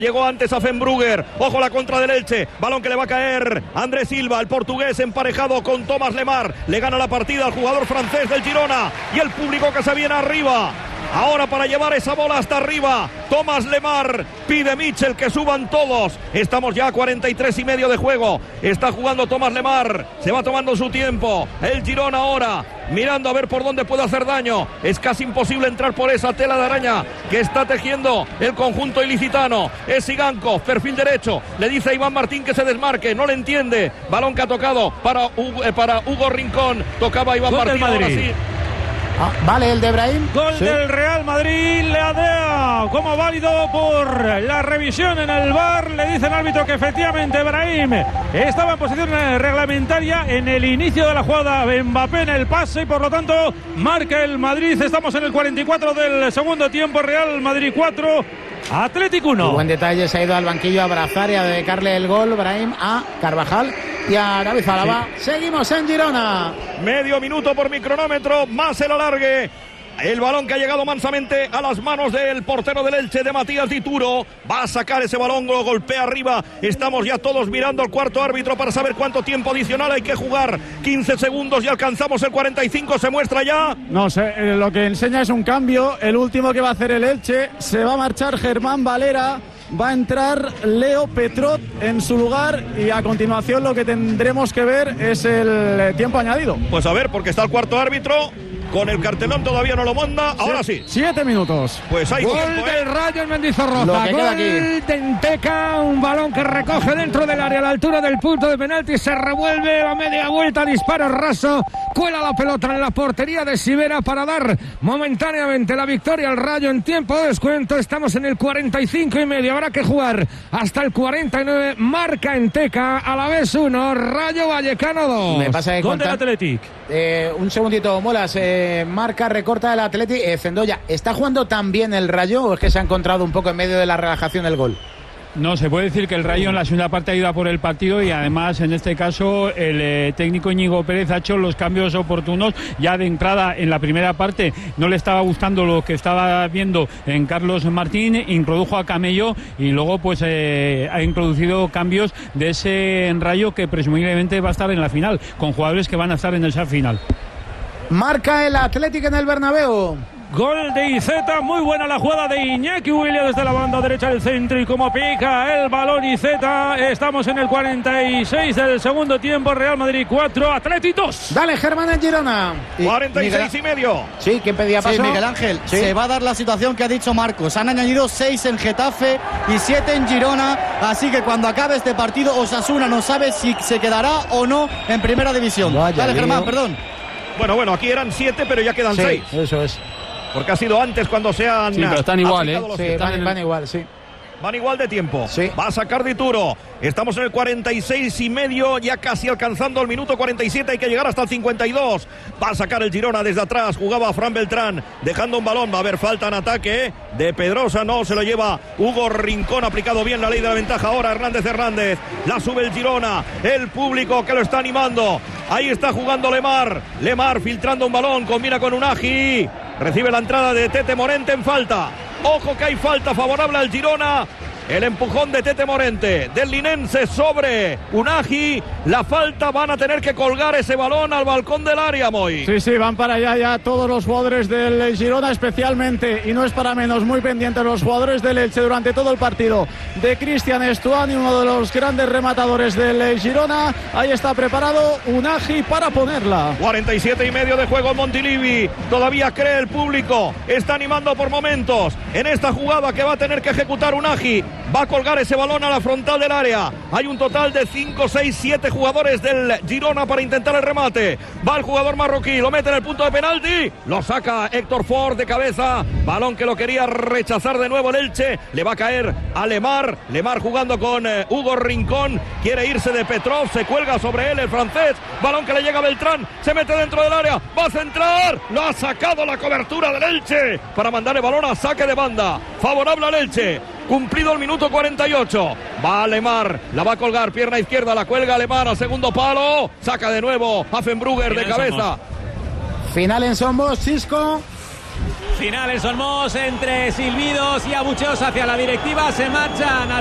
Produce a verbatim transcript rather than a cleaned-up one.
Llegó antes a Fenbrugger, ojo la contra del Elche, balón que le va a caer Andrés Silva, el portugués emparejado con Thomas Lemar, le gana la partida al jugador francés del Girona y el público que se viene arriba. Ahora para llevar esa bola hasta arriba, Thomas Lemar, pide Michel que suban todos. Estamos ya a cuarenta y tres y medio de juego. Está jugando Thomas Lemar, se va tomando su tiempo. El Girona ahora, mirando a ver por dónde puede hacer daño. Es casi imposible entrar por esa tela de araña que está tejiendo el conjunto ilicitano. Es Sigankov, perfil derecho. Le dice a Iván Martín que se desmarque, no le entiende. Balón que ha tocado para Hugo, eh, para Hugo Rincón. Tocaba Iván Gol Martín, ahora sí. Ah, vale, el de Brahim. Gol sí. del Real Madrid, le adea como válido por la revisión en el V A R. Le dice el árbitro que efectivamente Brahim estaba en posición reglamentaria en el inicio de la jugada. Mbappé en el pase y por lo tanto marca el Madrid. Estamos en el cuarenta y cuatro del segundo tiempo. Real Madrid cuatro, Atlético uno. Buen detalle, se ha ido al banquillo a abrazar y a dedicarle el gol Brahim a Carvajal y a David Alaba. Sí. Seguimos en Girona. Medio minuto por mi cronómetro, más el alargue. El balón que ha llegado mansamente a las manos del portero del Elche, de Matías Dituro. Va a sacar ese balón, lo golpea arriba. Estamos ya todos mirando al cuarto árbitro para saber cuánto tiempo adicional hay que jugar. quince segundos y alcanzamos el cuarenta y cinco. ¿Se muestra ya? No sé, eh, lo que enseña es un cambio. El último que va a hacer el Elche. Se va a marchar Germán Valera. Va a entrar Leo Petrot en su lugar y a continuación lo que tendremos que ver es el tiempo añadido. Pues a ver, porque está el cuarto árbitro. Con el cartelón todavía no lo manda. Ahora sí. Siete minutos. Pues hay gol tiempo, del ¿eh? Rayo en Mendizorroza. Lo que gol queda aquí. de Enteca. Un balón que recoge dentro del área a la altura del punto de penalti. Se revuelve a media vuelta. Disparo raso. Cuela la pelota en la portería de Sivera para dar momentáneamente la victoria al Rayo en tiempo de descuento. Estamos en el cuarenta y cinco y medio. Habrá que jugar hasta el cuarenta y nueve. Marca Enteca. A la vez uno. Rayo Vallecano dos. Me pasa que gol contan... del Athletic. Eh, un segundito, Molas. Eh, marca, recorta el Atleti. Eh, Zendoya, ¿está jugando tan bien el Rayo o es que se ha encontrado un poco en medio de la relajación del gol? No, se puede decir que el Rayo en la segunda parte ha ido a por el partido y además en este caso el eh, técnico Íñigo Pérez ha hecho los cambios oportunos ya de entrada en la primera parte. No le estaba gustando lo que estaba viendo en Carlos Martín, introdujo a Camello y luego pues eh, ha introducido cambios de ese Rayo que presumiblemente va a estar en la final, con jugadores que van a estar en esa final. Marca el Atlético en el Bernabéu. Gol de Iceta, muy buena la jugada de Iñaki Williams desde la banda derecha del centro y como pica el balón Iceta. Estamos en el cuarenta y seis del segundo tiempo. Real Madrid cuatro, Atlético dos. Dale, Germán en Girona. cuarenta y seis y medio. Sí, ¿quién pedía paso? Sí, Miguel Ángel, sí. Se va a dar la situación que ha dicho Marcos. Han añadido seis en Getafe y siete en Girona, así que cuando acabe este partido Osasuna no sabe si se quedará o no en primera división. Vaya Dale, lío. Germán, perdón. Bueno, bueno, aquí eran siete, pero ya quedan Sí, seis. eso es. Porque ha sido antes cuando se han... Sí, pero están igual, ¿eh? aplicado los Sí, tiempos. van, van igual, sí. Van igual de tiempo. Sí. Va a sacar Dituro. Estamos en el cuarenta y seis y medio, ya casi alcanzando el minuto cuarenta y siete. Hay que llegar hasta el cincuenta y dos. Va a sacar el Girona desde atrás. Jugaba Fran Beltrán, dejando un balón. Va a haber falta en ataque de Pedrosa. No, se lo lleva Hugo Rincón. Aplicado bien la ley de la ventaja ahora Hernández Hernández. La sube el Girona. El público que lo está animando. Ahí está jugando Lemar. Lemar filtrando un balón. Combina con Unagi. Recibe la entrada de Tete Morente en falta. Ojo que hay falta favorable al Girona. El empujón de Tete Morente, del linense sobre Unagi. La falta, van a tener que colgar ese balón al balcón del área, Moy. Sí, sí, van para allá ya todos los jugadores del Girona especialmente, y no es para menos, muy pendientes los jugadores del Elche durante todo el partido de Cristian Estuani, uno de los grandes rematadores del Girona. Ahí está preparado Unagi para ponerla. cuarenta y siete y medio de juego en Montilivi. Todavía cree el público. Está animando por momentos en esta jugada que va a tener que ejecutar Unagi. Va a colgar ese balón a la frontal del área. Hay un total de cinco, seis, siete jugadores del Girona para intentar el remate. Va el jugador marroquí, lo mete en el punto de penalti. Lo saca Héctor Ford de cabeza. Balón que lo quería rechazar de nuevo el Elche. Le va a caer a Lemar. Lemar jugando con eh, Hugo Rincón. Quiere irse de Petrov. Se cuelga sobre él el francés. Balón que le llega a Beltrán. Se mete dentro del área. Va a centrar. Lo ha sacado la cobertura del Elche para mandar el balón a saque de banda. Favorable al Elche. Cumplido el minuto cuarenta y ocho. Va Lemar, la va a colgar, pierna izquierda, la cuelga Lemar al segundo palo. Saca de nuevo a Fenbrugger de cabeza. Final en Somos, Cisco. final en Solmos, entre silbidos y abucheos hacia la directiva, se marchan al